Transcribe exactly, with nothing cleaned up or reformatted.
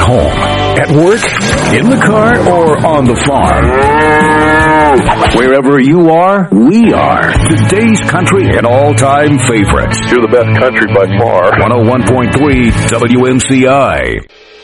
home, at work, in the car, or on the farm. Wherever you are, we are. Today's country and all-time favorites. You're the best country by far. one oh one point three W M C I.